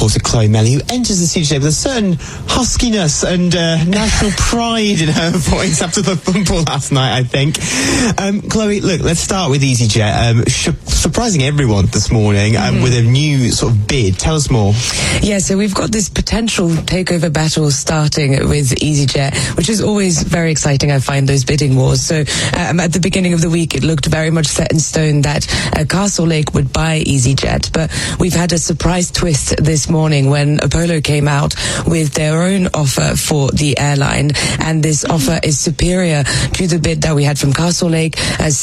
reporter Chloe Melly, who enters the studio with a certain huskiness and national pride in her voice after the football last night, I think. Chloe, look, let's start with EasyJet. Surprising everyone this morning with a new sort of bid. Tell us more. Yeah, so we've got this potential takeover battle starting with EasyJet, which is always very exciting, I find, those bidding wars. So at the beginning of the week, it looked very much set in stone that Castlelake would buy EasyJet. But we've had a surprise twist this morning when Apollo came out with their own offer for the airline. And this offer is superior to the bid that we had from Castlelake,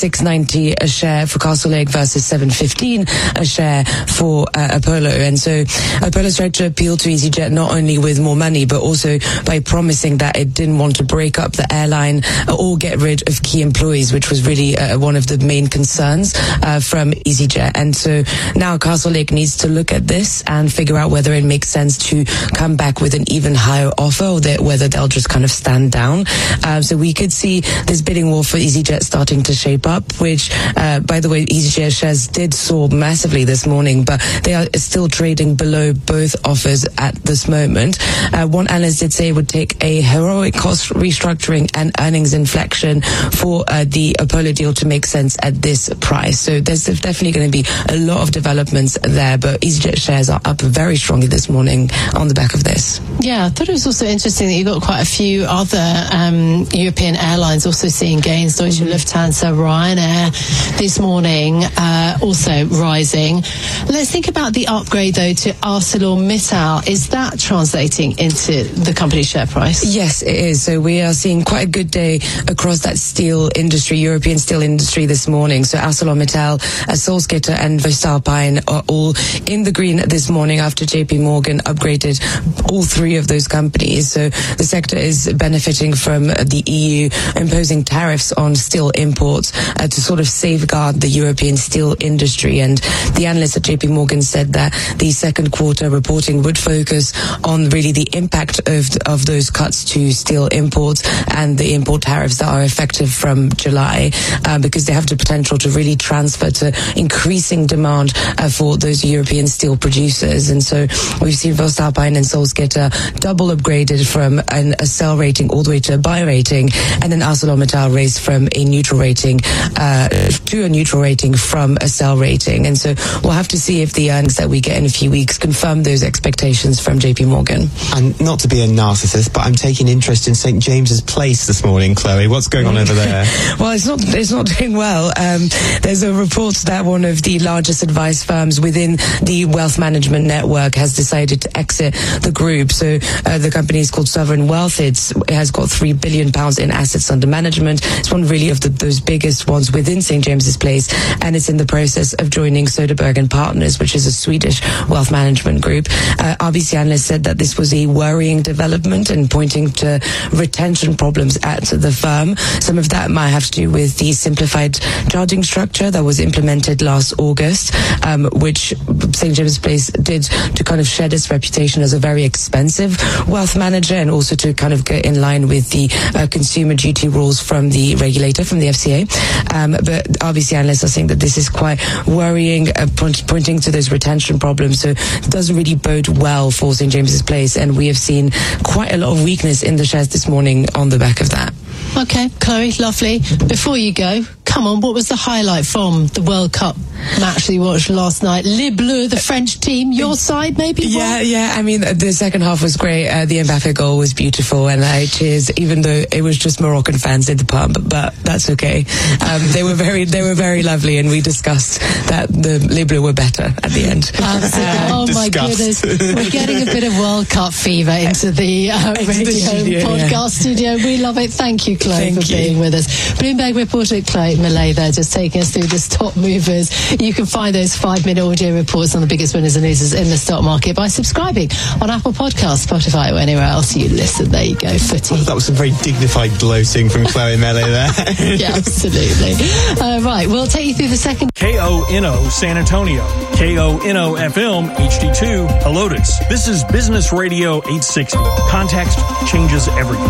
$6.90 a share for Castlelake versus $7.15 a share for Apollo. And so Apollo's tried to appeal to EasyJet not only with more money, but also by promising that it didn't want to break up the airline or get rid of key employees, which was really one of the main concerns from EasyJet. And so now Castlelake needs to look at this and figure out whether it makes sense to come back with an even higher offer or whether they'll just kind of stand down. So we could see this bidding war for EasyJet starting to shape up, which, by the way, EasyJet shares did soar massively this morning, but they are still trading below both offers at this moment. One analyst did say it would take a heroic cost restructuring and earnings inflection for the Apollo deal to make sense at this price. So there's definitely going to be a lot of developments there, but EasyJet shares are up very strongly this morning on the back of this. Yeah, I thought it was also interesting that you got quite a few other European airlines also seeing gains. Deutsche Lufthansa, Ryanair this morning also rising. Let's think about the upgrade though to ArcelorMittal. Is that translating into the company's share price? Yes, it is. So we are seeing quite a good day across that steel industry, European steel industry this morning. So ArcelorMittal, Salzgitter and Voestalpine are all in the green this morning after JP Morgan upgraded all three of those companies. So the sector is benefiting from the EU imposing tariffs on steel imports to sort of safeguard the European steel industry. And the analyst at JP Morgan said that the second quarter reporting would focus on really the impact of those cuts to steel imports and the import tariffs that are effective from July, because they have the potential to really transfer to increasing demand for those European steel producers. And so we've seen Voestalpine and Salzgitter double upgraded from a sell rating all the way to a buy rating, and then ArcelorMittal raised from a neutral rating to a neutral rating from a sell rating. And so we'll have to see if the earnings that we get in a few weeks confirm those expectations from JP Morgan. And not to be a narcissist, but I'm taking interest in St. James's Place this morning, Chloe. What's going on over there? Well, it's not doing well. There's a report that one of the largest advice firms within the wealth management network has decided to exit the group. So the company is called Sovereign Wealth. It has got £3 billion in assets under management. It's one really of those biggest ones within St. James's Place, and it's in the process of joining Soderberg and Partners, which is a Swedish wealth management group. RBC analysts said that this was a worrying development and pointing to retention problems at the firm. Some of that might have to do with the simplified charging structure that was implemented last August, which St. James's Place did to kind of shed its reputation as a very expensive wealth manager, and also to kind of get in line with the consumer duty rules from the regulator, from the FCA. But RBC analysts are saying that this is quite worrying, pointing to those retention problems. So it doesn't really bode well for St. James's Place, and we have seen quite a lot of weakness in the shares this morning on the back of that. Okay, Chloe, lovely. Before you go, come on, what was the highlight from the World Cup match that you watched last night? Les Bleus, the French team, your side maybe? Yeah. I mean, the second half was great. The Mbappe goal was beautiful, and I cheers, even though it was just Moroccan fans in the pub, but that's okay. They were very lovely, and we discussed that the Les Bleus were better at the end. Oh my goodness, we're getting a bit of World Cup fever into the radio podcast studio. We love it. Thank you, Chloe, for being with us. Bloomberg reporter Chloe Millet there, just taking us through the top movers. You can find those 5-minute audio reports on the biggest winners and losers in the stock market by subscribing on Apple Podcasts, Spotify, or anywhere else you listen. There you go, footy. That was some very dignified gloating from Chloe Millet there. Yeah, absolutely. Right, we'll take you through the second. KONO San Antonio, KONO FM HD2 Helotes. This is Business Radio 860. Context changes everything.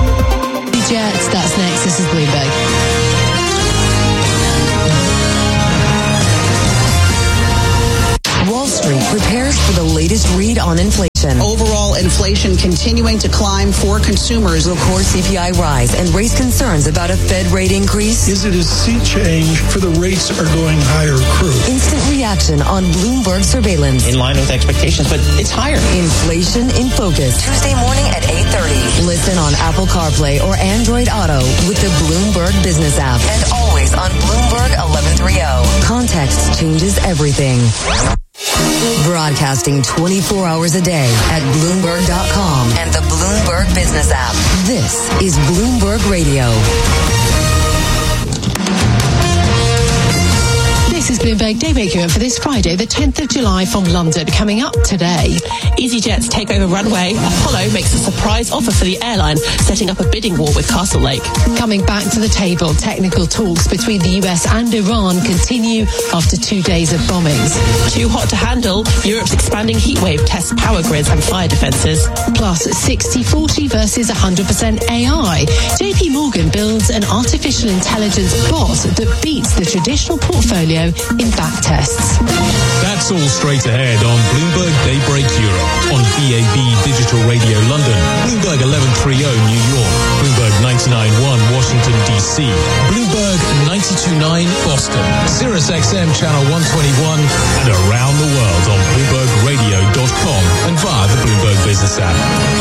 Jets, that's next. This is Bloomberg. Wall Street prepares for the latest read on inflation. inflation. Overall inflation continuing to climb for consumers. Will core CPI rise and raise concerns about a Fed rate increase? Is it a sea change for the rates are going higher crew? Instant reaction on Bloomberg surveillance. In line with expectations, but it's higher. Inflation in Focus. Tuesday morning at 8:30. Listen on Apple CarPlay or Android Auto with the Bloomberg Business app. And always on Bloomberg 1130. Context changes everything. Broadcasting 24 hours a day at Bloomberg.com and the Bloomberg Business app. This is Bloomberg Radio. This is Bloomberg Daybreak Europe for this Friday, the 10th of July from London. Coming up today, EasyJet's takeover runway. Apollo makes a surprise offer for the airline, setting up a bidding war with Castlelake. Coming back to the table, technical talks between the US and Iran continue after 2 days of bombings. Too hot to handle, Europe's expanding heatwave tests power grids and fire defences. Plus 60-40 versus 100% AI. JP Morgan builds an artificial intelligence bot that beats the traditional portfolio in back tests. That's all straight ahead on Bloomberg Daybreak Europe on BAB Digital Radio London, Bloomberg 1130 New York, Bloomberg 99.1 Washington DC, Bloomberg 92.9 Boston, Sirius XM Channel 121, and around the world on BloombergRadio.com and via the Bloomberg Business app.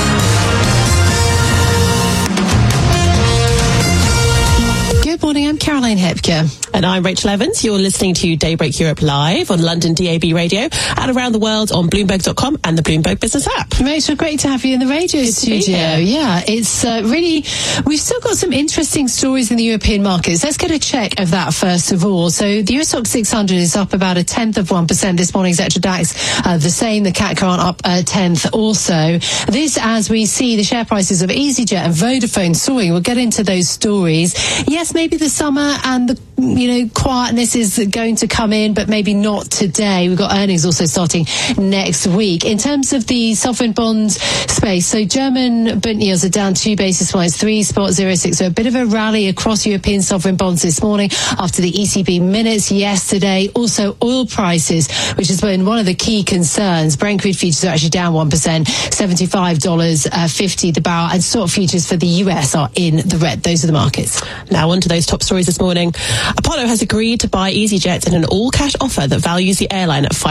Good morning, I'm Caroline Hepker. And I'm Rachel Evans. You're listening to Daybreak Europe live on London DAB Radio and around the world on Bloomberg.com and the Bloomberg Business app. Rachel, great to have you in the radio studio. Yeah, it's really, we've still got some interesting stories in the European markets. Let's get a check of that first of all. So the US Stoxx 600 is up about 0.1% this morning. Xetra DAX, the same. The CAC current up 1/10 also. This as we see the share prices of EasyJet and Vodafone soaring. We'll get into those stories. Yes, maybe the summer and the quietness is going to come in, but maybe not today. We've got earnings also starting next week. In terms of the sovereign bonds space, so German Bund yields are down 2 basis points, 3.06. So a bit of a rally across European sovereign bonds this morning after the ECB minutes yesterday. Also oil prices, which has been one of the key concerns. Brent crude futures are actually down 1%, $75.50 the barrel, and stock futures for the US are in the red. Those are the markets. Now on to those top stories this morning. Apollo has agreed to buy EasyJet in an all-cash offer that values the airline at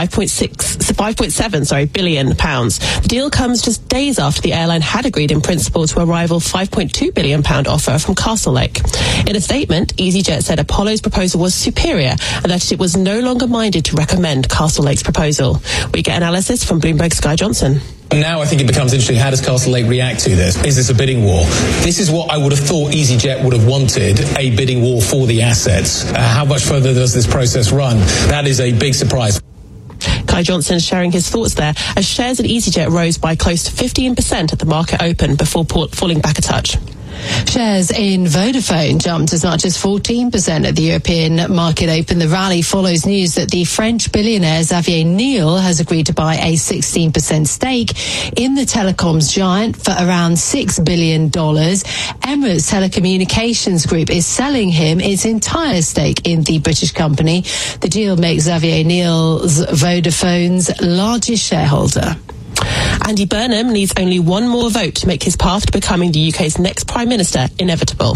£5.7 billion. The deal comes just days after the airline had agreed in principle to a rival £5.2 billion offer from Castlelake. In a statement, EasyJet said Apollo's proposal was superior and that it was no longer minded to recommend Castlelake's proposal. We get analysis from Bloomberg's Guy Johnson. Now I think it becomes interesting, how does Castlelake react to this? Is this a bidding war? This is what I would have thought EasyJet would have wanted, a bidding war for the assets. How much further does this process run? That is a big surprise. Guy Johnson sharing his thoughts there as shares in EasyJet rose by close to 15% at the market open before falling back a touch. Shares in Vodafone jumped as much as 14% at the European market open. The rally follows news that the French billionaire Xavier Niel has agreed to buy a 16% stake in the telecoms giant for around $6 billion. Emirates Telecommunications Group is selling him its entire stake in the British company. The deal makes Xavier Niel's Vodafone's largest shareholder. Andy Burnham needs only one more vote to make his path to becoming the UK's next Prime Minister inevitable.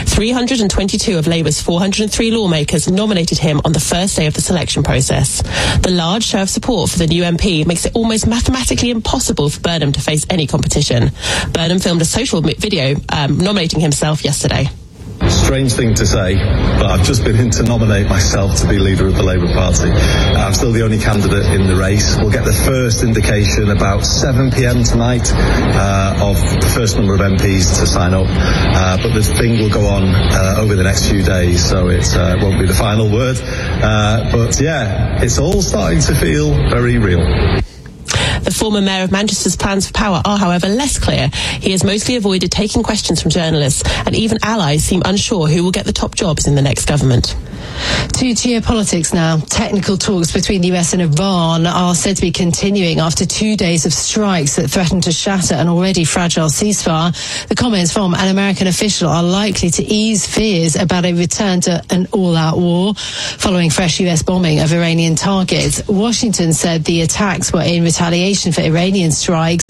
322 of Labour's 403 lawmakers nominated him on the first day of the selection process. The large show of support for the new MP makes it almost mathematically impossible for Burnham to face any competition. Burnham filmed a social video nominating himself yesterday. Strange thing to say, but I've just been in to nominate myself to be leader of the Labour Party. I'm still the only candidate in the race. We'll get the first indication about 7 p.m. tonight of the first number of MPs to sign up, but the thing will go on over the next few days, so it won't be the final word. But yeah, it's all starting to feel very real. The former mayor of Manchester's plans for power are, however, less clear. He has mostly avoided taking questions from journalists, and even allies seem unsure who will get the top jobs in the next government. To geopolitics now. Technical talks between the US and Iran are said to be continuing after 2 days of strikes that threaten to shatter an already fragile ceasefire. The comments from an American official are likely to ease fears about a return to an all-out war following fresh US bombing of Iranian targets. Washington said the attacks were in retaliation for Iranian strikes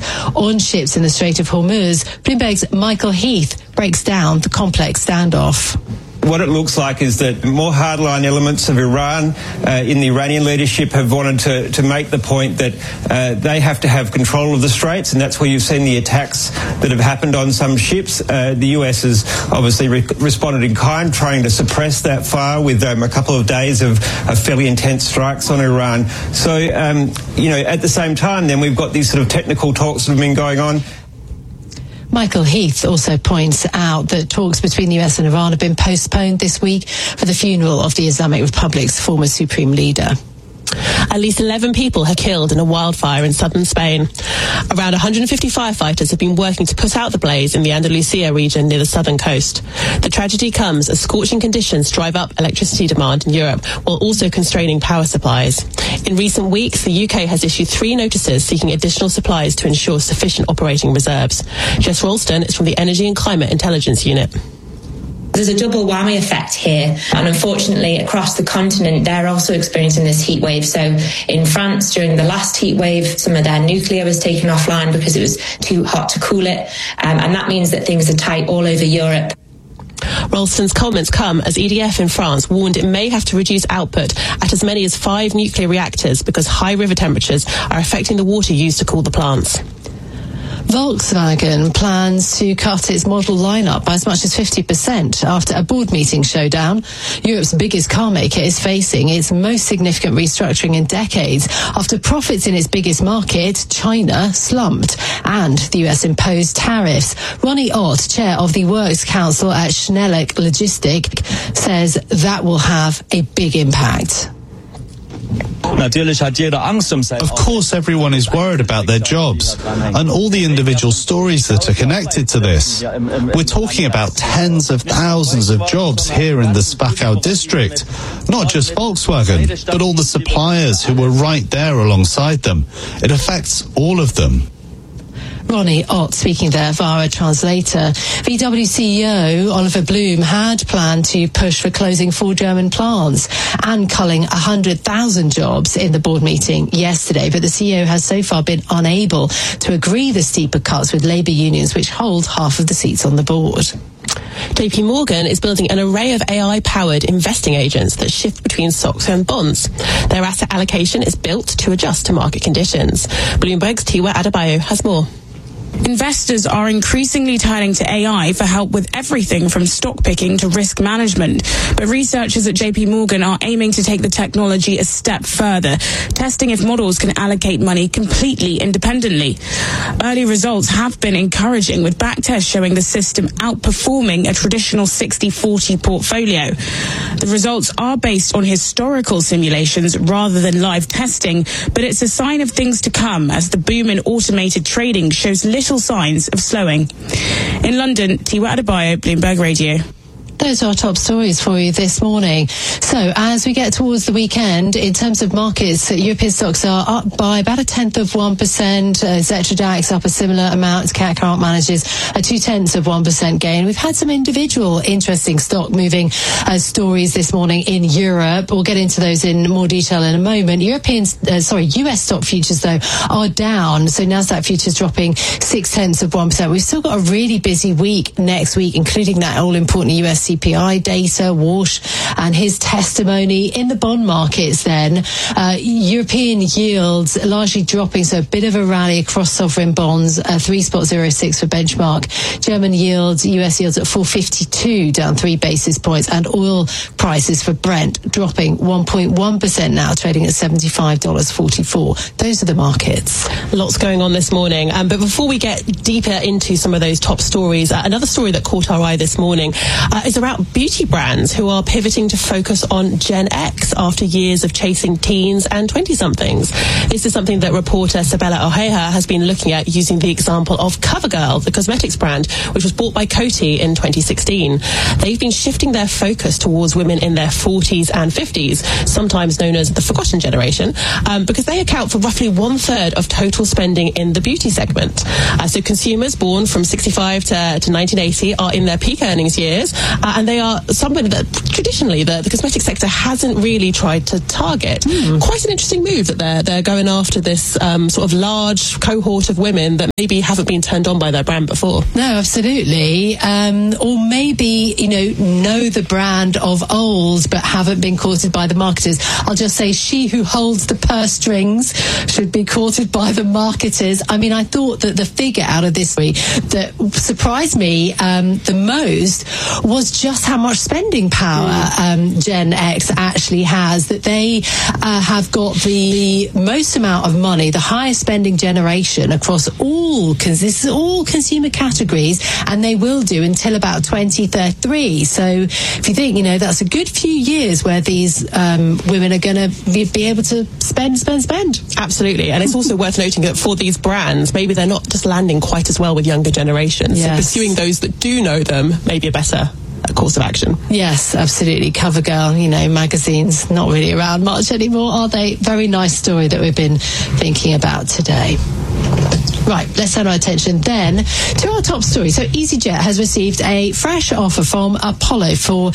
on ships in the Strait of Hormuz. Bloomberg's Michael Heath breaks down the complex standoff. What it looks like is that more hardline elements of Iran in the Iranian leadership have wanted to make the point that they have to have control of the Straits, and that's where you've seen the attacks that have happened on some ships. The US has obviously responded in kind, trying to suppress that fire with a couple of days of fairly intense strikes on Iran. So, at the same time, then we've got these sort of technical talks that have been going on. Michael Heath also points out that talks between the US and Iran have been postponed this week for the funeral of the Islamic Republic's former supreme leader. At least 11 people are killed in a wildfire in southern Spain. Around 150 firefighters have been working to put out the blaze in the Andalusia region near the southern coast. The tragedy comes as scorching conditions drive up electricity demand in Europe while also constraining power supplies. In recent weeks, the UK has issued 3 notices seeking additional supplies to ensure sufficient operating reserves. Jess Ralston is from the Energy and Climate Intelligence Unit. There's a double whammy effect here, and unfortunately across the continent they're also experiencing this heat wave. So in France during the last heat wave, some of their nuclear was taken offline because it was too hot to cool it, and that means that things are tight all over Europe. Ralston's comments come as EDF in France warned it may have to reduce output at as many as 5 nuclear reactors because high river temperatures are affecting the water used to cool the plants. Volkswagen plans to cut its model lineup by as much as 50% after a board meeting showdown. Europe's biggest car maker is facing its most significant restructuring in decades after profits in its biggest market, China, slumped and the US imposed tariffs. Ronnie Ott, chair of the Works Council at Schnelec Logistic, says that will have a big impact. Of course, everyone is worried about their jobs and all the individual stories that are connected to this. We're talking about tens of thousands of jobs here in the Spachau district, not just Volkswagen, but all the suppliers who were right there alongside them. It affects all of them. Ronnie Ott speaking there via a translator. VW CEO Oliver Blume had planned to push for closing 4 German plants and culling 100,000 jobs in the board meeting yesterday, but the CEO has so far been unable to agree the steeper cuts with labour unions, which hold half of the seats on the board. JP Morgan is building an array of AI-powered investing agents that shift between stocks and bonds. Their asset allocation is built to adjust to market conditions. Bloomberg's Tiwa Adebayo has more. Investors are increasingly turning to AI for help with everything from stock picking to risk management. But researchers at JP Morgan are aiming to take the technology a step further, testing if models can allocate money completely independently. Early results have been encouraging, with backtests showing the system outperforming a traditional 60-40 portfolio. The results are based on historical simulations rather than live testing, but it's a sign of things to come as the boom in automated trading shows little signs of slowing. In London, Tiwa Adebayo, Bloomberg Radio. Those are our top stories for you this morning. So as we get towards the weekend, in terms of markets, European stocks are up by about 0.1%. Xetra DAX up a similar amount. CAC manages a 0.2% gain. We've had some individual interesting stock moving stories this morning in Europe. We'll get into those in more detail in a moment. US stock futures, though, are down. So Nasdaq futures dropping 0.6%. We've still got a really busy week next week, including that all-important US CPI data, Walsh and his testimony. In the bond markets then, European yields largely dropping, so a bit of a rally across sovereign bonds, 3.06 for benchmark. German yields, US yields at 4.52, down 3 basis points, and oil prices for Brent dropping 1.1% now, trading at $75.44. Those are the markets. Lots going on this morning. But before we get deeper into some of those top stories, another story that caught our eye this morning is about beauty brands who are pivoting to focus on Gen X after years of chasing teens and 20-somethings. This is something that reporter Sabella Oheha has been looking at using the example of CoverGirl, the cosmetics brand, which was bought by Coty in 2016. They've been shifting their focus towards women in their 40s and 50s, sometimes known as the forgotten generation, because they account for roughly 1/3 of total spending in the beauty segment. So consumers born from 65 to 1980 are in their peak earnings years, and they are somebody that traditionally the cosmetic sector hasn't really tried to target. Quite an interesting move that they're going after this sort of large cohort of women that maybe haven't been turned on by their brand before. No, absolutely. Or maybe, know the brand of old but haven't been courted by the marketers. I'll just say she who holds the purse strings should be courted by the marketers. I mean, I thought that the figure out of this week that surprised me the most was just how much spending power Gen X actually has, that they have got the most amount of money, the highest spending generation across all consumer categories, and they will do until about 2033. So if you think, that's a good few years where these women are going to be able to spend. Absolutely. And it's also worth noting that for these brands, maybe they're not just landing quite as well with younger generations. Yes. So pursuing those that do know them may be a better course of action. Yes, absolutely. CoverGirl, magazines not really around much anymore, are they? Very nice story that we've been thinking about today. Right, let's turn our attention then to our top story. So EasyJet has received a fresh offer from Apollo for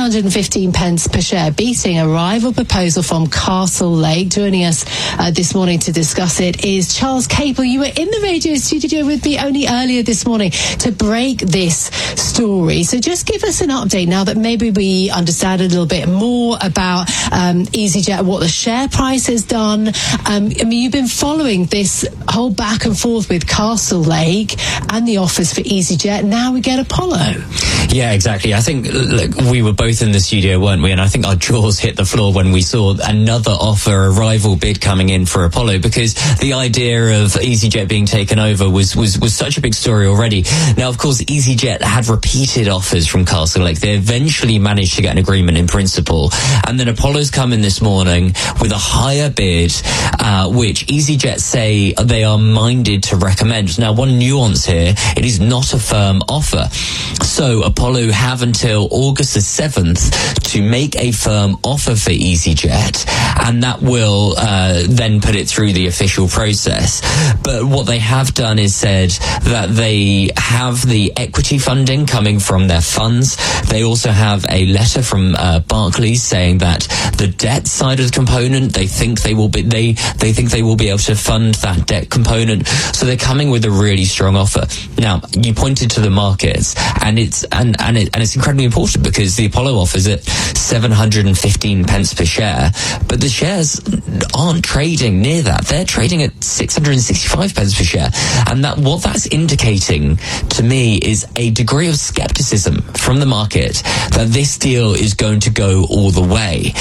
715 pence per share, beating a rival proposal from Castlelake. Joining us this morning to discuss it is Charles Capel. You were in the radio studio with me only earlier this morning to break this story. So just give us an update now that maybe we understand a little bit more about EasyJet, what the share price has done. You've been following this whole back and forth with Castlelake and the offers for EasyJet. Now we get Apollo. Yeah, exactly. I think, look, we were both in the studio, weren't we? And I think our jaws hit the floor when we saw another offer, a rival bid coming in for Apollo, because the idea of EasyJet being taken over was such a big story already. Now, of course, EasyJet had repeated offers from Castlelake. They eventually managed to get an agreement in principle. And then Apollo's come in this morning with a higher bid, which EasyJet say they are minded to recommend. Now, one nuance here, it is not a firm offer. So Apollo have until August the 7th to make a firm offer for EasyJet, and that will then put it through the official process. But what they have done is said that they have the equity funding coming from their funds. They also have a letter from Barclays saying that the debt side of the component, they think they will be able to fund that debt component. So they're coming with a really strong offer. Now, you pointed to the markets, and it's incredibly important because the Apollo offers at 715 pence per share, but the shares aren't trading near that. They're trading at 665 pence per share, and what that's indicating to me is a degree of skepticism from the market that this deal is going to go all the way.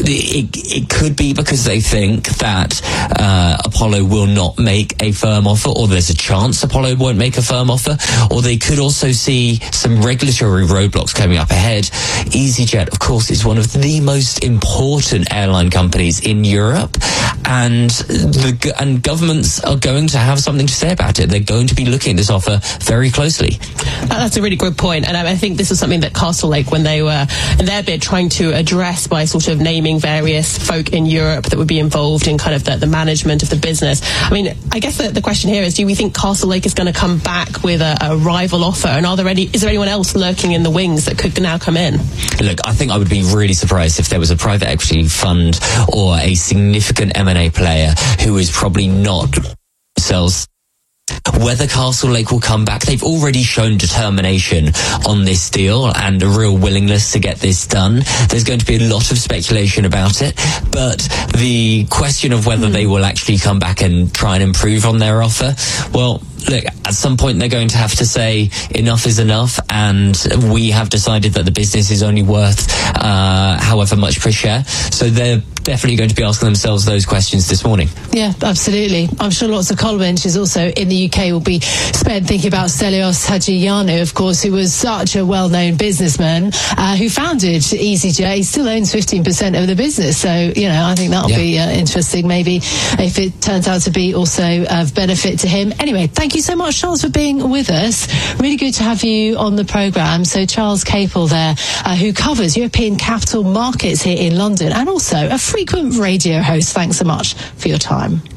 It could be because they think that Apollo will not make a firm offer, or there's a chance Apollo won't make a firm offer, or they could also see some regulatory roadblocks coming up ahead. EasyJet, of course, is one of the most important airline companies in Europe, and governments are going to have something to say about it. They're going to be looking at this offer very closely. That's a really good point, and I think this is something that Castlelake, when they were in their bid, trying to address by sort of naming various folk in Europe that would be involved in kind of the management of the business. I mean, I guess the question here is, do we think Castlelake is going to come back with a rival offer, and is there anyone else lurking in the wings that could now come in? Look, I think I would be really surprised if there was a private equity fund or a significant M&A player who is probably not sells. Whether Castlelake will come back, they've already shown determination on this deal and a real willingness to get this done. There's going to be a lot of speculation about it, but the question of whether they will actually come back and try and improve on their offer, well, look, at some point they're going to have to say enough is enough, and we have decided that the business is only worth however much per share. So they're definitely going to be asking themselves those questions this morning. Yeah, absolutely. I'm sure lots of column benches also in the UK will be spent thinking about Stelios Hadjiannou, of course, who was such a well-known businessman who founded EasyJet. He still owns 15% of the business. So, I think that'll be interesting, maybe, if it turns out to be also of benefit to him. Anyway, thank you so much, Charles, for being with us. Really good to have you on the programme. So Charles Capel there, who covers European capital markets here in London, and also a frequent radio host. Thanks so much for your time.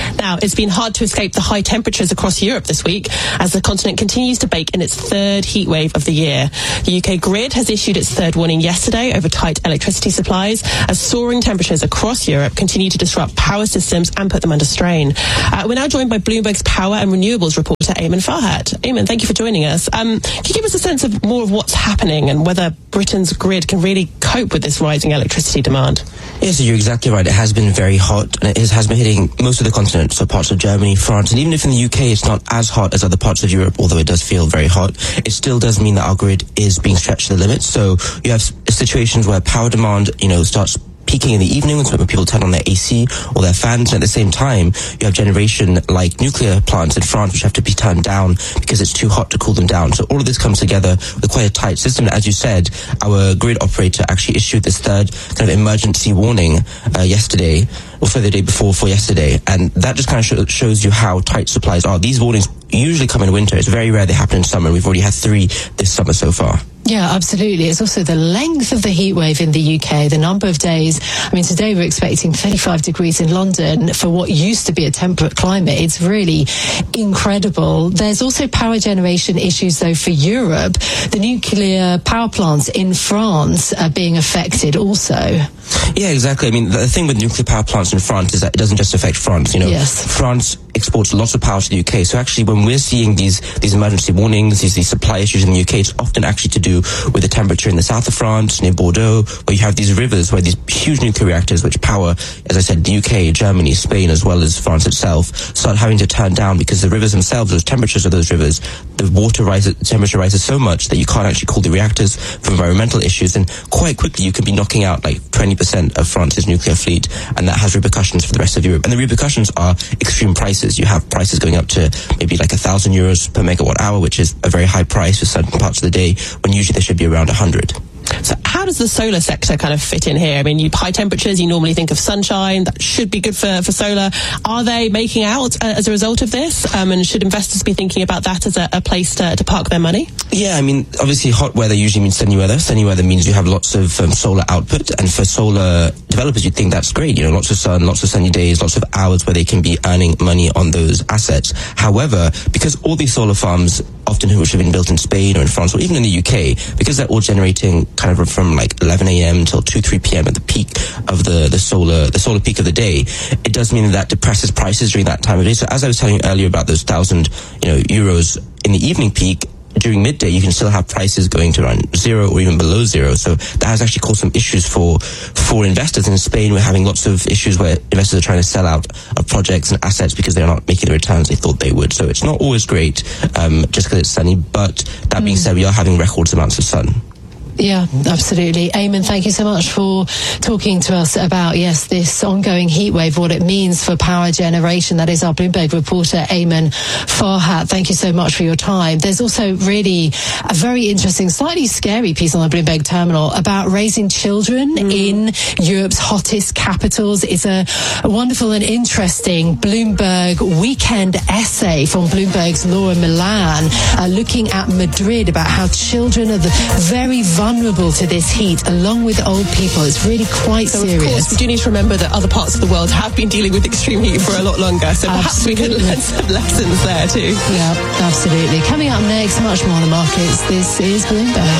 Now, it's been hard to escape the high temperatures across Europe this week as the continent continues to bake in its third heat wave of the year. The UK grid has issued its third warning yesterday over tight electricity supplies as soaring temperatures across Europe continue to disrupt power systems and put them under strain. We're now joined by Bloomberg's power and renewables reporter, Eamon Farhat. Eamon, thank you for joining us. Can you give us a sense of more of what's happening and whether Britain's grid can really cope with this rising electricity demand? Yes, so you're exactly right. It has been very hot, and it has been hitting most of the continent, so parts of Germany, France, and even if in the UK it's not as hot as other parts of Europe, although it does feel very hot, it still does mean that our grid is being stretched to the limit. So you have situations where power demand, starts peaking in the evening when people turn on their AC or their fans, and at the same time you have generation like nuclear plants in France which have to be turned down because it's too hot to cool them down. So all of this comes together with quite a tight system. As you said, our grid operator actually issued this third kind of emergency warning yesterday, also the day before for yesterday, and that just kind of shows you how tight supplies are. These warnings usually come in winter. It's very rare they happen in summer. We've already had 3 this summer so far. Yeah, absolutely. It's also the length of the heat wave in the UK, the number of days. I mean, today we're expecting 35 degrees in London for what used to be a temperate climate. It's really incredible. There's also power generation issues, though, for Europe. The nuclear power plants in France are being affected also. Yeah, exactly. I mean, the thing with nuclear power plants in France is that it doesn't just affect France. Yes. France exports lots of power to the UK. So actually, when we're seeing these emergency warnings, these supply issues in the UK, it's often actually to do with the temperature in the south of France, near Bordeaux, where you have these rivers, where these huge nuclear reactors, which power, as I said, the UK, Germany, Spain, as well as France itself, start having to turn down because the rivers themselves, those temperatures of those rivers, the temperature rises so much that you can't actually cool the reactors for environmental issues, and quite quickly you can be knocking out like 20% of France's nuclear fleet, and that has repercussions for the rest of Europe. And the repercussions are extreme prices. You have prices going up to maybe like €1,000 per megawatt hour, which is a very high price for certain parts of the day, when usually they should be around 100. So how does the solar sector kind of fit in here? I mean, high temperatures, you normally think of sunshine. That should be good for solar. Are they making out as a result of this? And should investors be thinking about that as a place to park their money? Yeah, I mean, obviously hot weather usually means sunny weather. Sunny weather means you have lots of solar output. And for solar developers, you'd think that's great. Lots of sun, lots of sunny days, lots of hours where they can be earning money on those assets. However, because all these solar farms, often which have been built in Spain or in France or even in the UK, because they're all generating kind of from like 11 a.m. till 2-3 p.m. at the peak of the solar peak of the day, it does mean that depresses prices during that time of day. So as I was telling you earlier about those €1,000 in the evening peak, during midday you can still have prices going to around 0 or even below 0. So that has actually caused some issues for investors. In Spain, we're having lots of issues where investors are trying to sell out of projects and assets because they're not making the returns they thought they would. So it's not always great just because it's sunny, but that being said, we are having record amounts of sun. Yeah, absolutely. Eamon, thank you so much for talking to us about, this ongoing heat wave, what it means for power generation. That is our Bloomberg reporter, Eamon Farhat. Thank you so much for your time. There's also really a very interesting, slightly scary piece on the Bloomberg terminal about raising children in Europe's hottest capitals. It's a wonderful and interesting Bloomberg weekend essay from Bloomberg's Laura Milan, looking at Madrid, about how children are very vulnerable to this heat, along with old people. It's really quite serious. Of course, we do need to remember that other parts of the world have been dealing with extreme heat for a lot longer, so perhaps we can learn some lessons there too. Yeah, absolutely. Coming up next, much more on the markets. This is Bloomberg.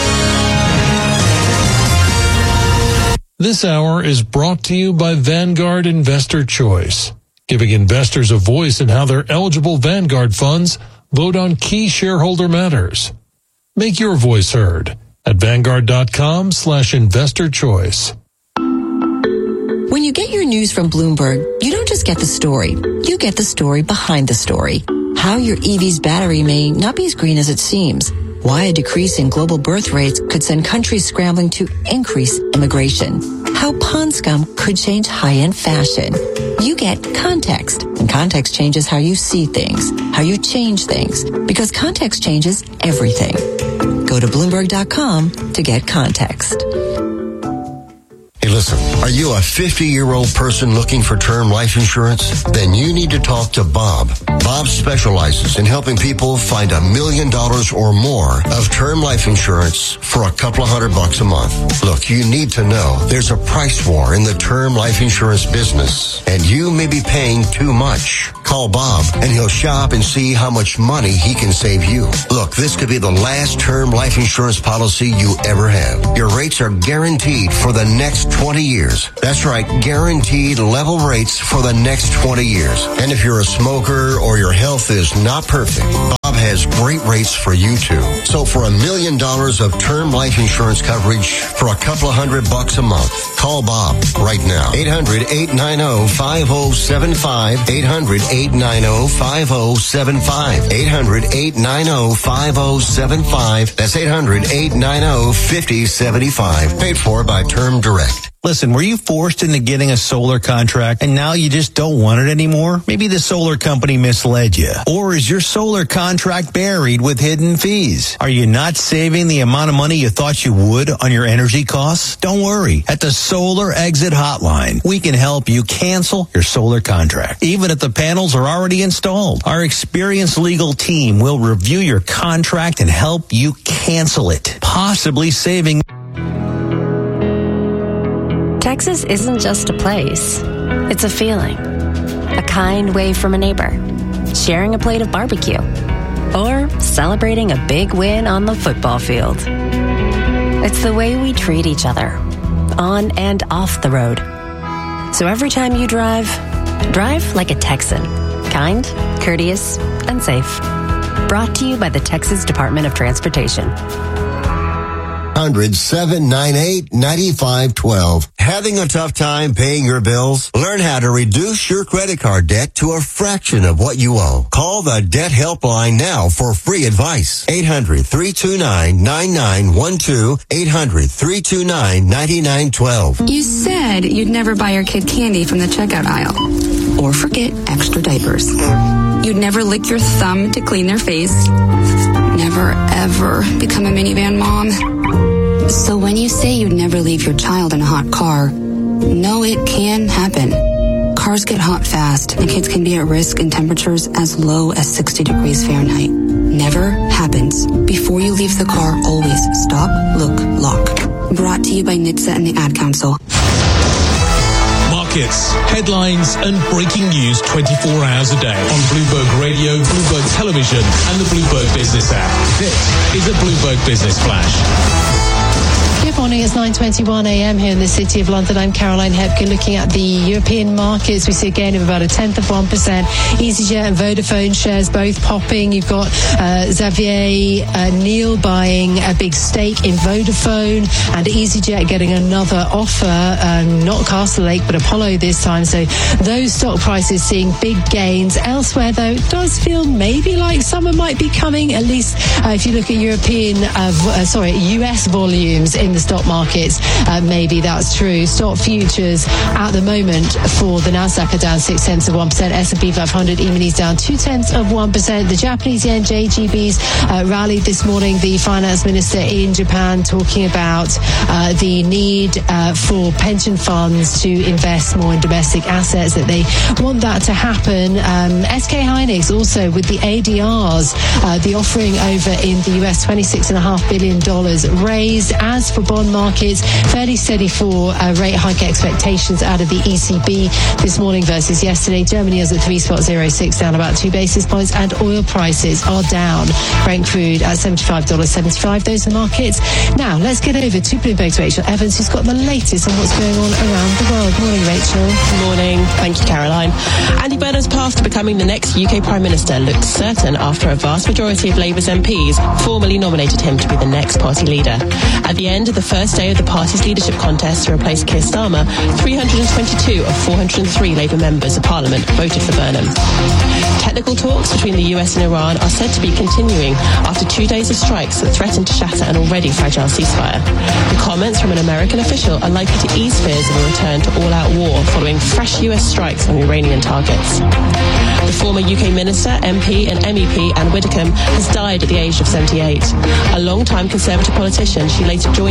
This hour is brought to you by Vanguard Investor Choice, giving investors a voice in how their eligible Vanguard funds vote on key shareholder matters. Make your voice heard at Vanguard.com/investor choice. When you get your news from Bloomberg, you don't just get the story. You get the story behind the story. How your EV's battery may not be as green as it seems. Why a decrease in global birth rates could send countries scrambling to increase immigration. How pond scum could change high-end fashion. You get context, and context changes how you see things, how you change things, because context changes everything. Go to Bloomberg.com to get context. Hey, listen, are you a 50-year-old person looking for term life insurance? Then you need to talk to Bob. Bob specializes in helping people find $1 million or more of term life insurance for a couple of $100 a month. Look, you need to know there's a price war in the term life insurance business, and you may be paying too much. Call Bob, and he'll shop and see how much money he can save you. Look, this could be the last term life insurance policy you ever have. Your rates are guaranteed for the next 20 years. That's right, guaranteed level rates for the next 20 years. And if you're a smoker or your health is not perfect, Bob has great rates for you too. So for $1 million of term life insurance coverage for a couple of $100 a month, call Bob right now. 800-890-5075. 800-890-5075. 800-890-5075. That's 800-890-5075. Paid for by Term Direct. Listen, were you forced into getting a solar contract and now you just don't want it anymore? Maybe the solar company misled you. Or is your solar contract buried with hidden fees? Are you not saving the amount of money you thought you would on your energy costs? Don't worry. At the Solar Exit Hotline, we can help you cancel your solar contract, even if the panels are already installed. Our experienced legal team will review your contract and help you cancel it, possibly saving. Texas isn't just a place. It's a feeling. A kind wave from a neighbor. Sharing a plate of barbecue. Or celebrating a big win on the football field. It's the way we treat each other. On and off the road. So every time you drive like a Texan. Kind, courteous, and safe. Brought to you by the Texas Department of Transportation. 800-798-9512. Having a tough time paying your bills? Learn how to reduce your credit card debt to a fraction of what you owe. Call the Debt Helpline now for free advice. 800-329-9912. 800-329-9912. You said you'd never buy your kid candy from the checkout aisle. Or forget extra diapers. You'd never lick your thumb to clean their face. Never, ever become a minivan mom. So when you say you'd never leave your child in a hot car, no, it can happen. Cars get hot fast, and kids can be at risk in temperatures as low as 60 degrees Fahrenheit. Never happens. Before you leave the car, always stop, look, lock. Brought to you by NHTSA and the Ad Council. Markets, headlines, and breaking news 24 hours a day on Bloomberg Radio, Bloomberg Television, and the Bloomberg Business app. This is a Bloomberg Business Flash. Good morning, it's 9:21 a.m. here in the City of London. I'm Caroline Hepkin. Looking at the European markets, we see a gain of about 1/10%. EasyJet and Vodafone shares both popping. You've got Xavier Niel buying a big stake in Vodafone, and EasyJet getting another offer, not Castlelake but Apollo this time. So those stock prices seeing big gains. Elsewhere, though, it does feel maybe like summer might be coming, at least if you look at US volumes in the stock markets, maybe that's true. Stock futures at the moment for the Nasdaq are down 0.6%. S&P 500 E-minis down 0.2%. The Japanese yen JGBs rallied this morning. The finance minister in Japan talking about the need for pension funds to invest more in domestic assets, that they want that to happen. SK Hynix also with the ADRs, the offering over in the US, $26.5 billion raised. As for bond markets, fairly steady for rate hike expectations out of the ECB this morning versus yesterday. Germany is at 3.06, down about 2 basis points, and oil prices are down. Brent crude at $75.75. Those are the markets. Now, let's get over to Bloomberg's Rachel Evans, who's got the latest on what's going on around the world. Morning, Rachel. Morning. Thank you, Caroline. Andy Burnham's path to becoming the next UK Prime Minister looks certain after a vast majority of Labour's MPs formally nominated him to be the next party leader. At the end of the first day of the party's leadership contest to replace Keir Starmer, 322 of 403 Labour members of Parliament voted for Burnham. Technical talks between the US and Iran are said to be continuing after 2 days of strikes that threaten to shatter an already fragile ceasefire. The comments from an American official are likely to ease fears of a return to all-out war following fresh US strikes on Iranian targets. The former UK minister, MP and MEP Anne Widdecombe has died at the age of 78. A long-time Conservative politician, she later joined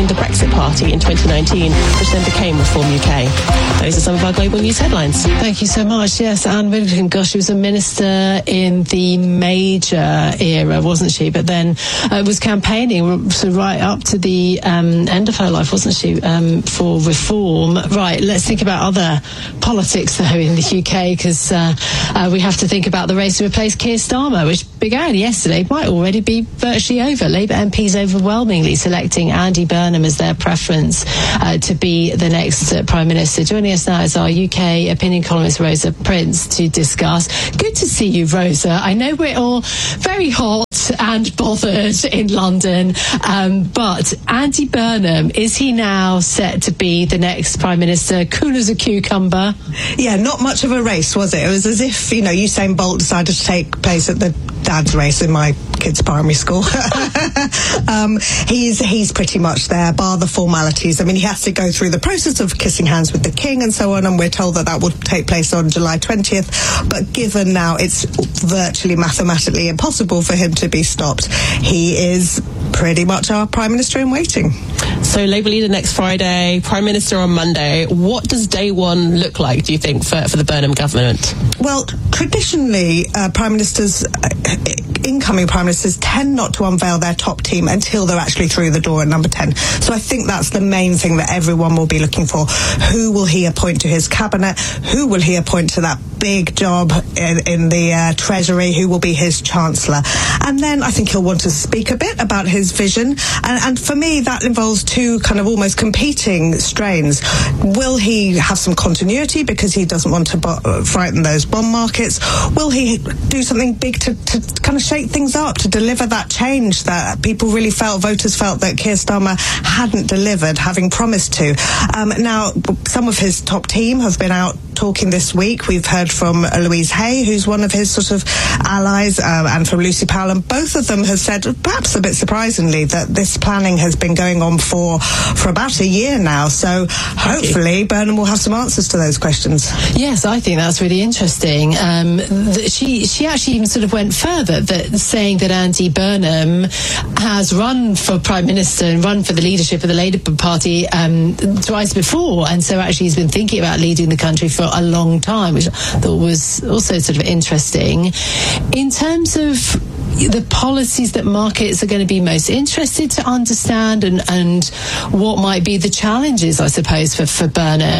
joined the Brexit Party in 2019, which then became Reform UK. Those are some of our global news headlines. Thank you so much. Yes, Anne Widdecombe, gosh, she was a minister in the Major era, wasn't she? But then was campaigning so right up to the end of her life, wasn't she, for reform. Right, let's think about other politics, though, in the UK, because we have to think about the race to replace Keir Starmer, which began yesterday, might already be virtually over. Labour MPs overwhelmingly selecting Andy Burnham as their preference to be the next Prime Minister. Joining us now is our UK opinion columnist Rosa Prince to discuss. Good to see you, Rosa. I know we're all very hot and bothered in London, but Andy Burnham, is he now set to be the next Prime Minister? Cool as a cucumber? Yeah, not much of a race, was it? It was as if, Usain Bolt decided to take place at the dad's race in my kids' primary school. He's pretty much there, bar the formalities. I mean, he has to go through the process of kissing hands with the King and so on, and we're told that will take place on July 20th. But given now it's virtually mathematically impossible for him to be stopped, he is pretty much our Prime Minister in waiting. So Labour leader next Friday, Prime Minister on Monday. What does day one look like, do you think, for the Burnham government? Well, traditionally, incoming Prime Ministers tend not to unveil their top team until they're actually through the door at number 10. So I think that's the main thing that everyone will be looking for. Who will he appoint to his cabinet? Who will he appoint to that big job in the Treasury? Who will be his Chancellor? And then I think he'll want to speak a bit about his vision. And for me, that involves two kind of almost competing strains. Will he have some continuity because he doesn't want to frighten those bond markets? Will he do something big to kind of shake things up, to deliver that change that voters felt that Keir Starmer hadn't delivered, having promised to? Now, some of his top team have been out talking this week. We've heard from Louise Hay, who's one of his sort of allies, and from Lucy Powell, and both of them have said, perhaps a bit surprisingly, that this planning has been going on for about a year now. So hopefully Burnham will have some answers to those questions. Yes, I think that's really interesting. She actually even sort of went further, saying that Andy Burnham has run for Prime Minister and run for the leadership of the Labour Party twice before, and so actually he's been thinking about leading the country for a long time, which I thought was also sort of interesting. In terms of the policies that markets are going to be most interested to understand, and what might be the challenges, I suppose, for Burnham.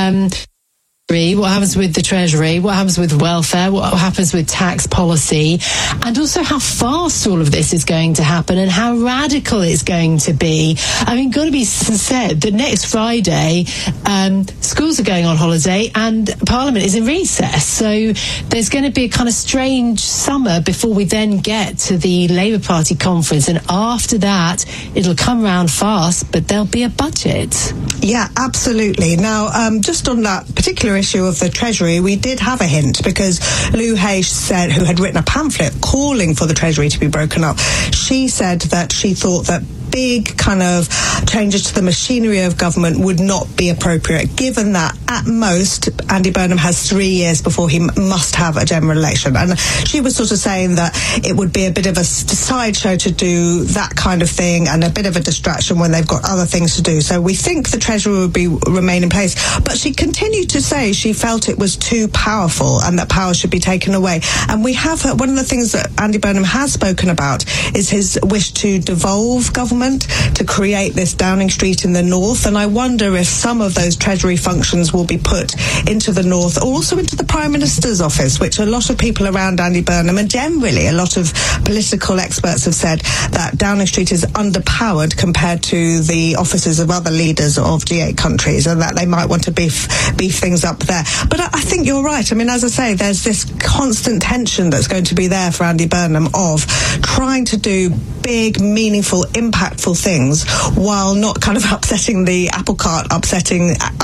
What happens with the Treasury, what happens with welfare, what happens with tax policy, and also how fast all of this is going to happen and how radical it's going to be. I mean, got to be said that next Friday, schools are going on holiday and Parliament is in recess. So there's going to be a kind of strange summer before we then get to the Labour Party conference. And after that, it'll come round fast, but there'll be a budget. Yeah, absolutely. Now, just on that particular issue of the Treasury, we did have a hint, because Lou Hay said, who had written a pamphlet calling for the Treasury to be broken up, she said that she thought that big kind of changes to the machinery of government would not be appropriate, given that at most Andy Burnham has 3 years before he must have a general election. And she was sort of saying that it would be a bit of a sideshow to do that kind of thing and a bit of a distraction when they've got other things to do. So we think the Treasury would remain in place. But she continued to say she felt it was too powerful and that power should be taken away. And we have heard, one of the things that Andy Burnham has spoken about is his wish to devolve government, to create this Downing Street in the north. And I wonder if some of those Treasury functions will be put into the north, or also into the Prime Minister's office, which a lot of people around Andy Burnham, and generally a lot of political experts, have said that Downing Street is underpowered compared to the offices of other leaders of G8 countries, and that they might want to beef things up there. But I think you're right. I mean, as I say, there's this constant tension that's going to be there for Andy Burnham of trying to do big, meaningful, impactful things while not kind of upsetting the apple cart, upsetting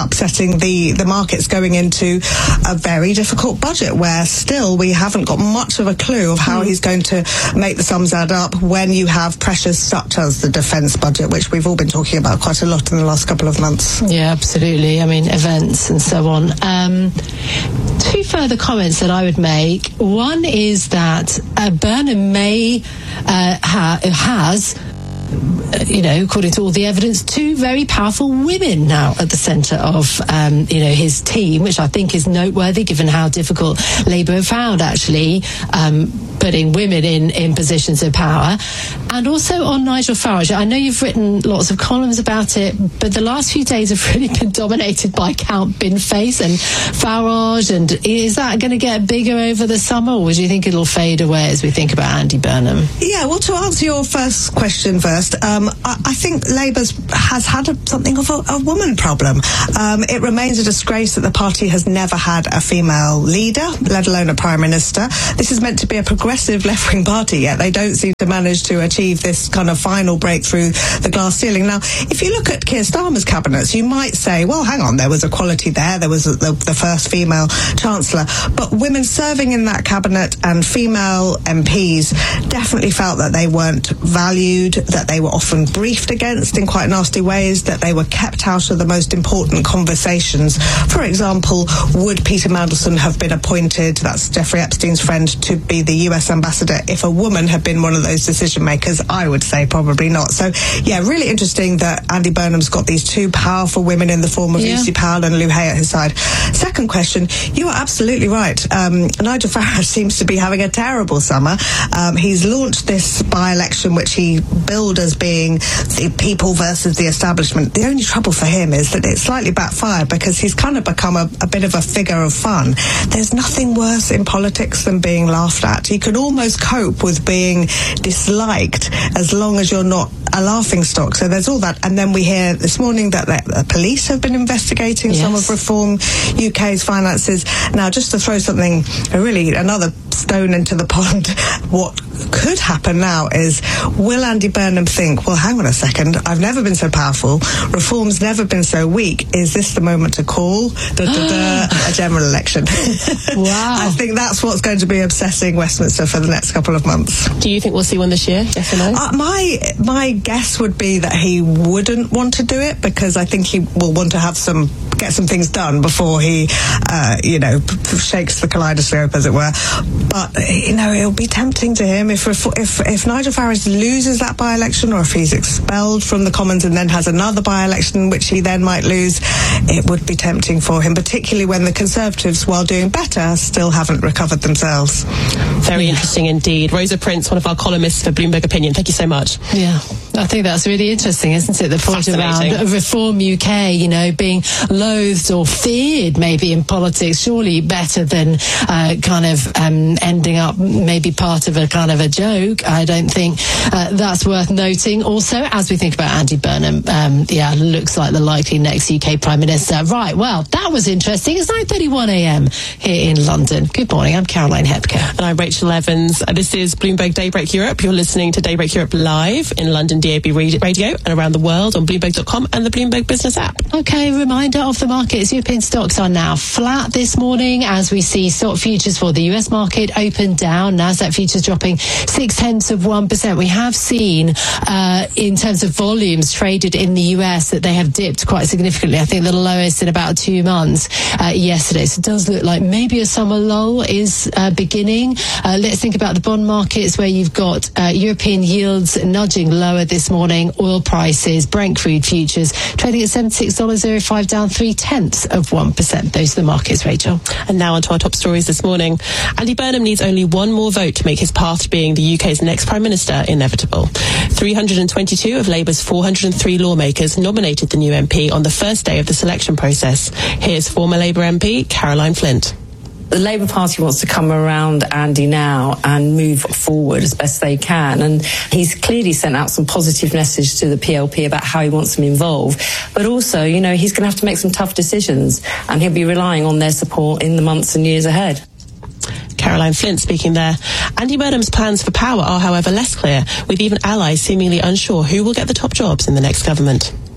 the markets, going into a very difficult budget where still we haven't got much of a clue of how he's going to make the sums add up when you have pressures such as the defence budget, which we've all been talking about quite a lot in the last couple of months. Yeah, absolutely. I mean, events and so on. Two further comments that I would make. One is that Burnham has according to all the evidence, two very powerful women now at the centre of, his team, which I think is noteworthy given how difficult Labour have found actually putting women in positions of power. And also on Nigel Farage, I know you've written lots of columns about it, but the last few days have really been dominated by Count Binface and Farage, and is that going to get bigger over the summer, or do you think it'll fade away as we think about Andy Burnham? Yeah, well, to answer your first question first, I think Labour has had something of a woman problem. It remains a disgrace that the party has never had a female leader, let alone a prime minister. This is meant to be a progressive left-wing party, yet they don't seem to manage to achieve this kind of final breakthrough the glass ceiling. Now, if you look at Keir Starmer's cabinets, you might say, well, hang on, there was equality there. There was the first female chancellor. But women serving in that cabinet and female MPs definitely felt that they weren't valued, that they were often briefed against in quite nasty ways, that they were kept out of the most important conversations. For example, would Peter Mandelson have been appointed, that's Jeffrey Epstein's friend, to be the US ambassador if a woman had been one of those decision makers? I would say probably not. So, yeah, really interesting that Andy Burnham's got these two powerful women in the form of Lucy Powell and Lou Hay at his side. Second question, you are absolutely right. Nigel Farage seems to be having a terrible summer. He's launched this by-election which he billed as being the people versus the establishment. The only trouble for him is that it slightly backfired because he's kind of become a bit of a figure of fun. There's nothing worse in politics than being laughed at. You can almost cope with being disliked as long as you're not a laughingstock. So there's all that. And then we hear this morning that the police have been investigating some of Reform UK's finances. Now, just to throw something, really another stone into the pond, what could happen now is, will Andy Burnham think, well, hang on a second, I've never been so powerful, Reform's never been so weak, is this the moment to call a general election? Wow. I think that's what's going to be obsessing Westminster for the next couple of months. Do you think we'll see one this year, yes or no? My guess would be that he wouldn't want to do it, because I think he will want to get some things done before he shakes the kaleidoscope, as it were. But it'll be tempting to him if Nigel Farage loses that by-election, or if he's expelled from the Commons and then has another by-election which he then might lose. It would be tempting for him, particularly when the Conservatives, while doing better, still haven't recovered themselves. Very interesting indeed. Rosa Prince, one of our columnists for Bloomberg Opinion, thank you so much. Yeah, I think that's really interesting, isn't it? The point around Reform UK, being loathed or feared maybe in politics, surely better than ending up maybe part of a kind of a joke. I don't think that's worth noting. Also, as we think about Andy Burnham, looks like the likely next UK Prime Minister. Right, well, that was interesting. It's 9:31 a.m. here in London. Good morning, I'm Caroline Hepker. And I'm Rachel Evans. This is Bloomberg Daybreak Europe. You're listening to Daybreak Europe live in London DAB radio and around the world on Bloomberg.com and the Bloomberg Business app. Okay, reminder of the markets. European stocks are now flat this morning as we see stock futures for the US market open down. Nasdaq futures dropping 0.6%. We have seen in terms of volumes traded in the US that they have dipped quite significantly. I think the lowest in about 2 months yesterday. So it does look like maybe a summer lull is beginning. Let's think about the bond markets, where you've got European yields nudging lower this morning. Oil prices, Brent crude futures trading at $76.05, down 0.3%. Those are the markets, Rachel. And now on to our top stories this morning. Andy Burnham needs only one more vote to make his path to being the UK's next Prime Minister inevitable. 322 of Labour's 403 lawmakers nominated the new MP on the first day of the selection process. Here's former Labour MP Caroline Flint. The Labour Party wants to come around Andy now and move forward as best they can. And he's clearly sent out some positive message to the PLP about how he wants them involved. But also, he's going to have to make some tough decisions, and he'll be relying on their support in the months and years ahead. Caroline Flint speaking there. Andy Burnham's plans for power are, however, less clear, with even allies seemingly unsure who will get the top jobs in the next government.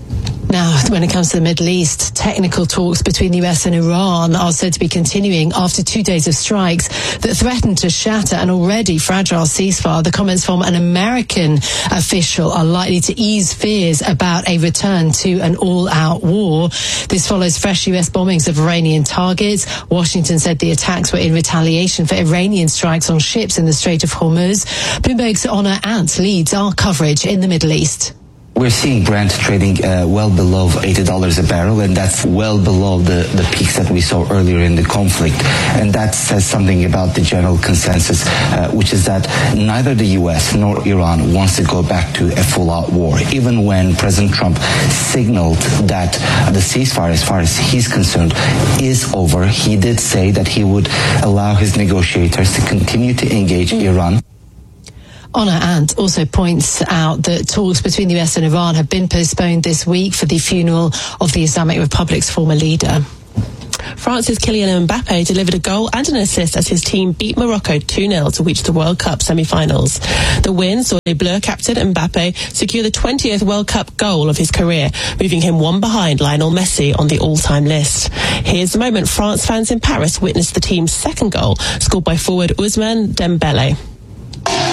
Now, when it comes to the Middle East, technical talks between the US and Iran are said to be continuing after 2 days of strikes that threaten to shatter an already fragile ceasefire. The comments from an American official are likely to ease fears about a return to an all-out war. This follows fresh US bombings of Iranian targets. Washington said the attacks were in retaliation for Iranian strikes on ships in the Strait of Hormuz. Bloomberg's Honor Ant leads our coverage in the Middle East. We're seeing Brent trading well below $80 a barrel, and that's well below the peaks that we saw earlier in the conflict. And that says something about the general consensus, which is that neither the U.S. nor Iran wants to go back to a full-out war. Even when President Trump signaled that the ceasefire, as far as he's concerned, is over, he did say that he would allow his negotiators to continue to engage Iran. Honor Ant also points out that talks between the US and Iran have been postponed this week for the funeral of the Islamic Republic's former leader. France's Kylian Mbappe delivered a goal and an assist as his team beat Morocco 2-0 to reach the World Cup semi-finals. The win saw Les Bleus captain Mbappe secure the 20th World Cup goal of his career, moving him one behind Lionel Messi on the all-time list. Here's the moment France fans in Paris witnessed the team's second goal, scored by forward Ousmane Dembélé.